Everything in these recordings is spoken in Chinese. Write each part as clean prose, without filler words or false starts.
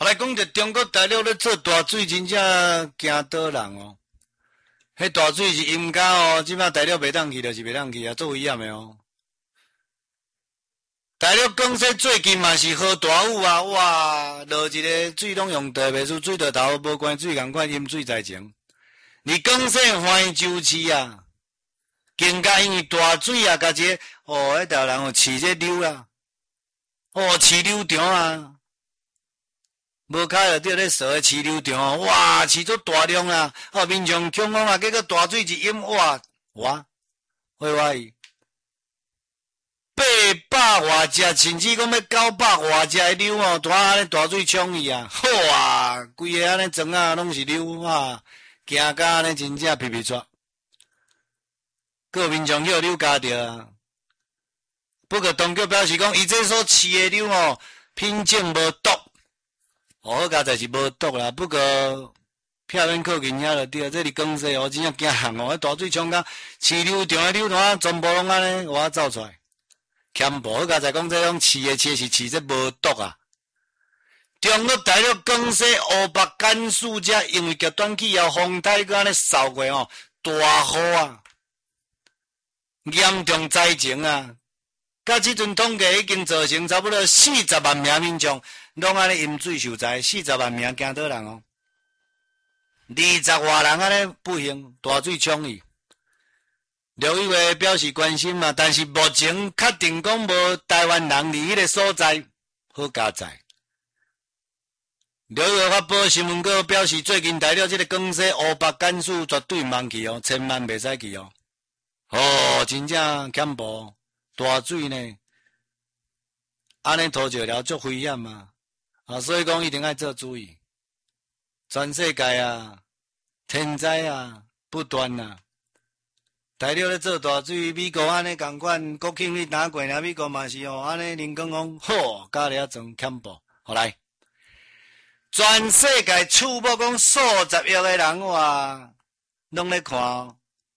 来讲着中国大陆咧做大水，真正惊倒人哦。迄大水是阴家哦，即摆大陆袂当去，就是袂当去啊，做危险的哦。大陆广西最近嘛是下大雨啊，哇，落一个水拢用地袂输，水道头无关水共款淹水在前。你广西欢州市啊，更加因为大水啊，甲一个迄条人哦饲这溜啦，饲溜场啊，无开就着咧扫饲溜场哦，哇，饲足大量啦，民众恐慌啊，结果大水一淹，哇，喂。800外只，甚至讲要900外只的溜哦，拄安尼大水冲去啊，好啊，规个安尼庄啊拢是溜啊，行甲安尼真正皮皮抓，各民众叫溜加着啊。不过当局表示讲，伊这所饲的溜哦，品种无毒，好佳哉是无毒啦。不过片面靠近遐就对，这里广西哦，真正惊喊哦，迄大水冲甲饲溜场的溜团全部拢安尼我走出来。欠无，刚才讲这种饲是饲这无毒啊。中国大陆广西、湖北、甘肃遮因为极端气候、风台个安尼扫过哦，大雨啊，严重灾情啊。到即阵统计已经造成差不多40万名民众拢安尼淹水受灾，40万名惊倒人哦。20外人安尼不幸大水冲去。陆委会表示关心嘛，但是目前确定讲无台湾人伫迄个所在，好加载。陆委会发布新闻稿表示，最近大陆这个广西、湖北、甘肃绝对毋通去哦，千万袂使去哦。真正欠无大水呢，安尼拖石了足危险嘛。所以讲一定要做注意。全世界啊，天灾啊不断啊。大陆咧做大水，美国安尼共款，国庆你打过啦，美国嘛是哦，安尼人讲讲好，加了装欠补，好来，全世界触目讲数十亿个人哇，拢咧看哦。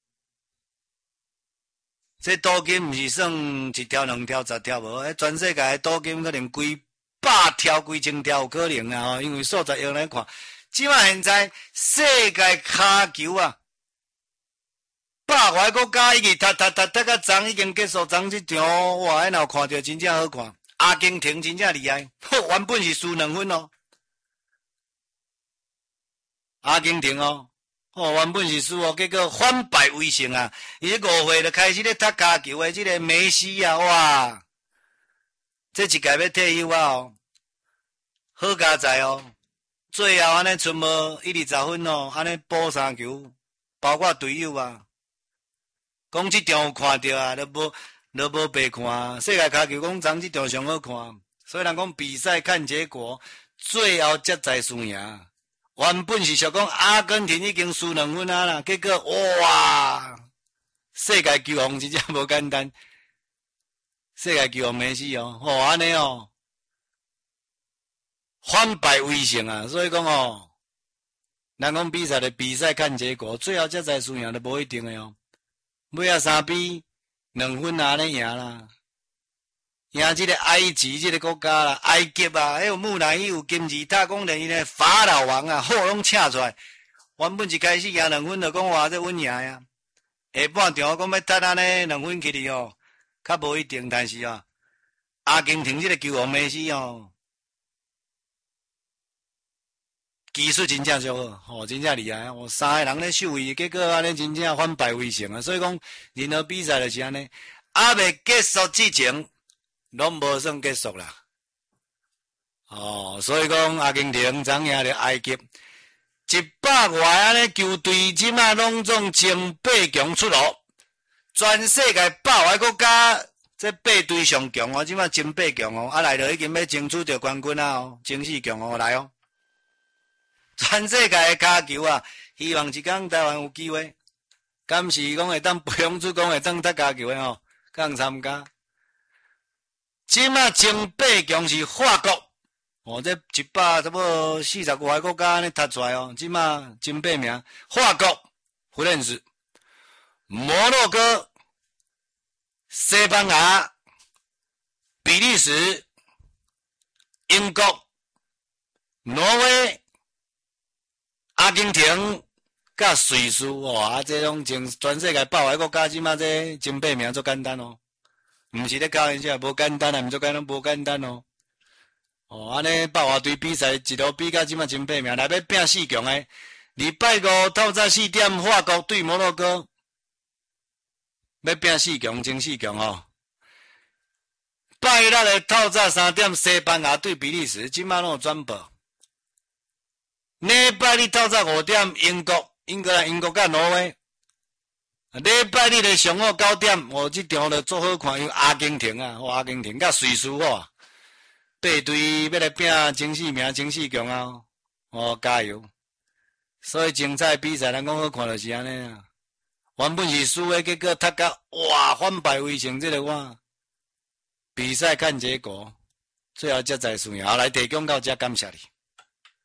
这赌金毋是算一条两条10条无，全世界赌金可能几百条、几千条有可能啊！因为数十亿来看，即摆现在世界骹球啊。100个国家已经踢到昨已经结束，昨这场哇，那有看到真正好看。阿根廷真正厉害，原本是输2分哦。阿根廷哦，原本是输哦，结果反败为胜啊！伊5岁就开始咧踢骹球的这个梅西啊，哇！这一届要退休啊哦，好佳哉哦！最后安尼剩无120分哦，安尼补3球，包括队友啊。讲这场有看到啊，都无白看。世界骹球讲昨这场上好看，所以人讲比赛看结果，最后才知输赢。原本是想讲阿根廷已经输2分啊啦，结果哇，世界球王真正无简单，世界球王梅西哦，安尼哦，反败为胜啊，所以讲哦，人讲比赛的比赛看结果，最后才知输赢都无一定的哦。尾啊3比2分安尼赢啦，赢这个埃及这个国家啦，埃及啊，还有木乃伊有金字塔，讲连伊个法老王啊，好拢请出来。原本一开始赢2分就讲哇，这稳赢呀。下半场讲要踢安尼2分起哩哦，较无一定，但是啊，阿根廷这个球王梅西哦，技术真正足好，真正厉害啊！3个人咧守伊，结果安尼真正反败为胜啊！所以讲，任何比赛就是安尼，未结束之前，拢无算结束啦。所以讲阿根廷昨赢着埃及，100外安尼球队即马拢总前8强出炉，全世界100外国家这8队上强哦，即马前8强哦，来着已经要争取着冠军啊哦，前4强哦，来哦。全世界的骹球啊，希望一天台湾有机会，敢是讲会当培养出讲会当踢骹球的吼，敢参加。即马前8强是法国，这100差不多40外个国家安尼踢出来哦，即马前8名，法国、不认识，摩洛哥、西班牙、比利时、英国、 挪威、阿根廷、甲瑞士，哇，这种全世界爆发国家，即马这争霸名足简单哦，毋是咧教人家无简单啊，毋做简单无简单哦。哦，安尼爆发队比赛一路比甲即马争霸名，来要拼四强诶。礼拜五透早4点，法国对摩洛哥，要拼四强，争四强哦。拜六的透早3点，西班牙对比利时，即马拢有转播。礼拜日透早5点，英国甲挪威。礼拜日的上午9点，这场就足好看，因为阿根廷啊，阿根廷甲瑞士哇，八队要来拼前4名、前4强啊，加油！所以精彩比赛，咱讲好看就是安尼啊。原本是输的，结果踢到哇反败为胜，这个我比赛看结果，最后才知输赢。好，来提供到这，感谢你。